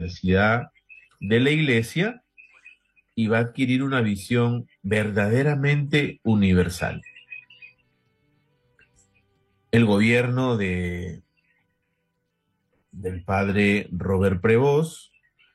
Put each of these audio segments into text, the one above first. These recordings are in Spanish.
diversidad de la Iglesia y va a adquirir una visión verdaderamente universal. El gobierno del padre Robert Prevost,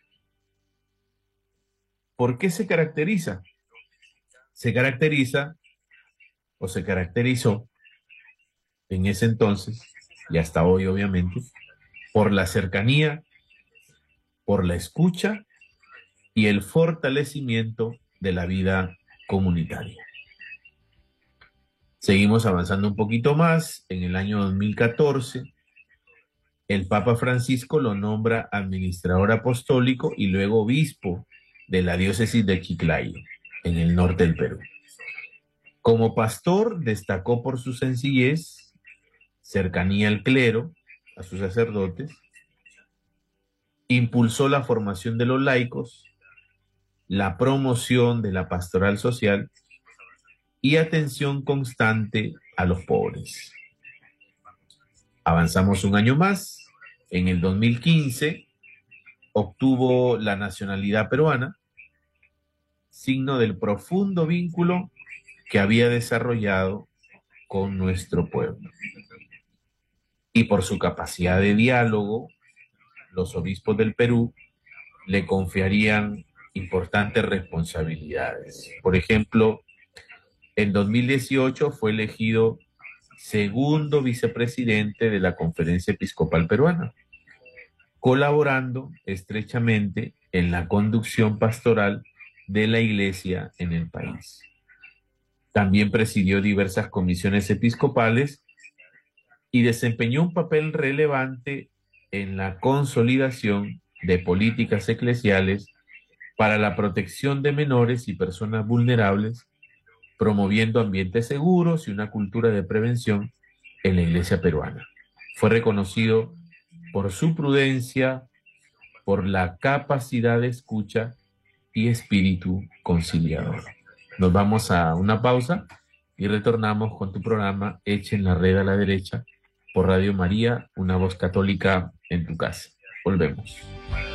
¿por qué se caracteriza? Se caracteriza o se caracterizó en ese entonces, y hasta hoy obviamente, por la cercanía, por la escucha y el fortalecimiento de la vida comunitaria. Seguimos avanzando un poquito más. En el año 2014, el Papa Francisco lo nombra administrador apostólico y luego obispo de la diócesis de Chiclayo, en el norte del Perú. Como pastor, destacó por su sencillez, cercanía al clero, a sus sacerdotes, impulsó la formación de los laicos, la promoción de la pastoral social y atención constante a los pobres. Avanzamos un año más. En el 2015 obtuvo la nacionalidad peruana, signo del profundo vínculo que había desarrollado con nuestro pueblo. Y por su capacidad de diálogo, los obispos del Perú le confiarían importantes responsabilidades. Por ejemplo, en 2018 fue elegido segundo vicepresidente de la Conferencia Episcopal Peruana, colaborando estrechamente en la conducción pastoral de la Iglesia en el país. También presidió diversas comisiones episcopales y desempeñó un papel relevante en la consolidación de políticas eclesiales para la protección de menores y personas vulnerables, promoviendo ambientes seguros y una cultura de prevención en la Iglesia peruana. Fue reconocido por su prudencia, por la capacidad de escucha y espíritu conciliador. Nos vamos a una pausa y retornamos con tu programa Echen la Red a la Derecha por Radio María, una voz católica en tu casa. Volvemos.